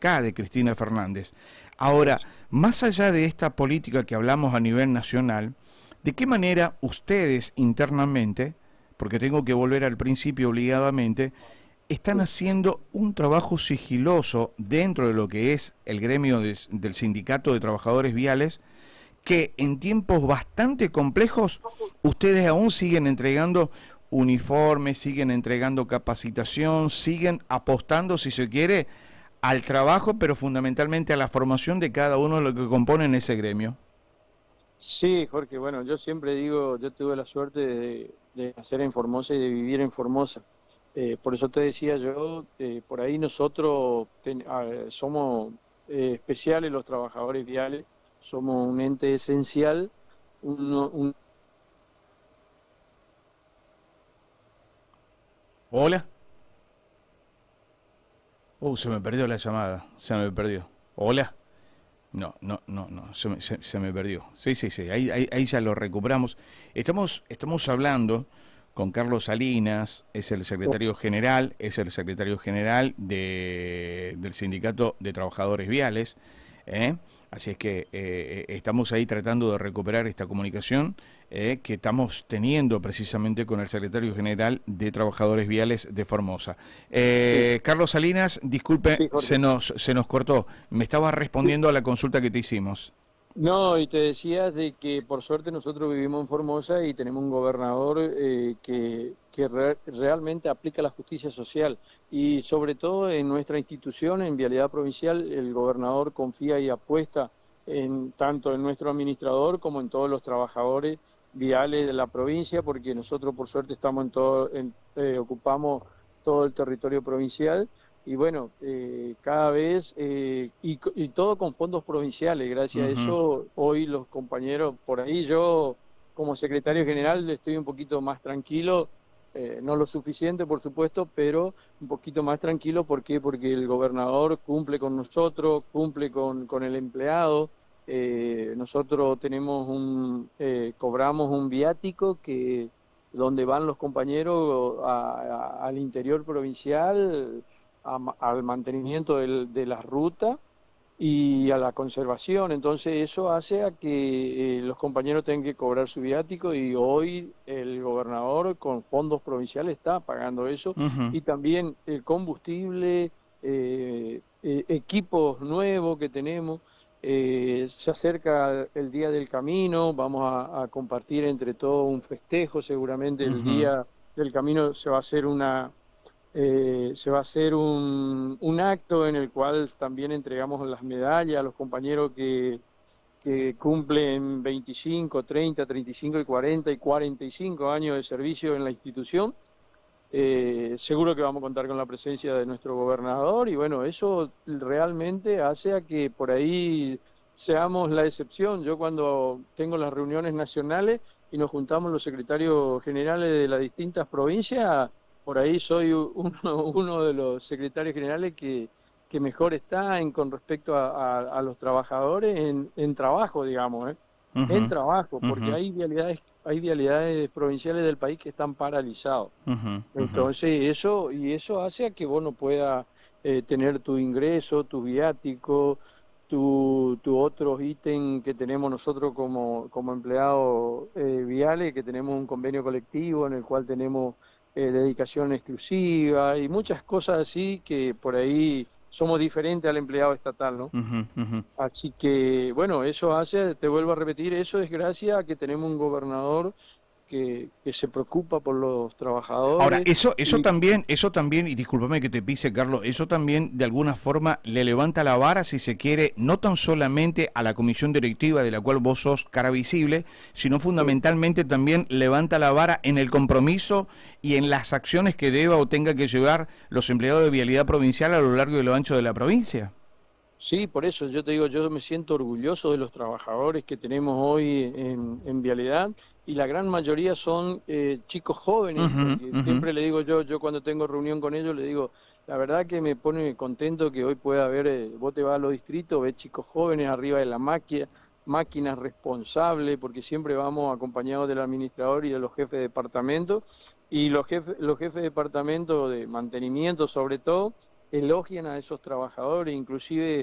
acá, de Cristina Fernández. Ahora, más allá de esta política que hablamos a nivel nacional, ¿de qué manera ustedes internamente, porque tengo que volver al principio obligadamente, están haciendo un trabajo sigiloso dentro de lo que es el gremio del Sindicato de Trabajadores Viales, que en tiempos bastante complejos ustedes aún siguen entregando uniformes, siguen entregando capacitación, siguen apostando, si se quiere, al trabajo, pero fundamentalmente a la formación de cada uno de los que componen ese gremio? Sí, Jorge, bueno, yo siempre digo, yo tuve la suerte de nacer en Formosa y de vivir en Formosa. Por eso te decía yo, por ahí nosotros somos especiales los trabajadores viales, somos un ente esencial, un Hola. Se me perdió la llamada, se me perdió. Hola. No, se me perdió. Sí, ahí ya lo recuperamos. Estamos hablando con Carlos Salinas, es el secretario general, del Sindicato de Trabajadores Viales, ¿eh? Así es que estamos ahí tratando de recuperar esta comunicación que estamos teniendo precisamente con el secretario general de Trabajadores Viales de Formosa. sí, Carlos Salinas, disculpe, sí, Jorge. se nos cortó. Me estaba Sí. respondiendo a la consulta que te hicimos. No, y te decía de que por suerte nosotros vivimos en Formosa y tenemos un gobernador que realmente aplica la justicia social y sobre todo en nuestra institución, en Vialidad Provincial, el gobernador confía y apuesta tanto en nuestro administrador como en todos los trabajadores viales de la provincia, porque nosotros por suerte estamos ocupamos todo el territorio provincial. Y bueno, cada vez, y todo con fondos provinciales, gracias a Ujú. eso, hoy los compañeros, por ahí yo como secretario general estoy un poquito más tranquilo, no lo suficiente por supuesto, pero un poquito más tranquilo, ¿por qué? Porque el gobernador cumple con nosotros, cumple con el empleado, nosotros cobramos un viático donde van los compañeros al interior provincial al mantenimiento de la ruta y a la conservación. Entonces eso hace a que los compañeros tengan que cobrar su viático y hoy el gobernador con fondos provinciales está pagando eso Ujú. y también el combustible, equipos nuevos que tenemos. Se acerca el Día del Camino, vamos a compartir entre todos un festejo, seguramente el Ujú. Día del Camino se va a hacer un acto en el cual también entregamos las medallas a los compañeros que cumplen 25, 30, 35 y 40 y 45 años de servicio en la institución. Seguro que vamos a contar con la presencia de nuestro gobernador y bueno, eso realmente hace a que por ahí seamos la excepción. Yo cuando tengo las reuniones nacionales y nos juntamos los secretarios generales de las distintas provincias, por ahí soy uno de los secretarios generales que mejor está con respecto a los trabajadores en trabajo, digamos, ¿eh? En Ujú. trabajo, porque Ujú. hay vialidades provinciales del país que están paralizados. Ujú. Ujú. Entonces, eso hace a que vos no puedas tener tu ingreso, tu viático, tu otros ítem que tenemos nosotros como empleados viales, que tenemos un convenio colectivo en el cual tenemos dedicación exclusiva y muchas cosas así que por ahí somos diferentes al empleado estatal, ¿no? Ujú. Ujú. Así que, bueno, eso hace, te vuelvo a repetir, eso es gracias a que tenemos un gobernador que se preocupa por los Ahora, trabajadores y eso también, y discúlpame que te pise, Carlos, eso también de alguna forma le levanta la vara, si se quiere, no tan solamente a la comisión directiva de la cual vos sos cara visible, sino sí, fundamentalmente también levanta la vara en el compromiso y en las acciones que deba o tenga que llevar los empleados de vialidad provincial a lo largo y lo ancho de la provincia. sí, por eso yo te digo, yo me siento orgulloso de los trabajadores que tenemos hoy en Vialidad y la gran mayoría son chicos jóvenes, Ujú. porque Ujú. siempre le digo yo cuando tengo reunión con ellos, le digo, la verdad que me pone contento que hoy pueda haber, vos te vas a los distritos, ves chicos jóvenes arriba de la máquinas responsables, porque siempre vamos acompañados del administrador y de los jefes de departamento, y los jefes de departamento de mantenimiento sobre todo, elogian a esos trabajadores, inclusive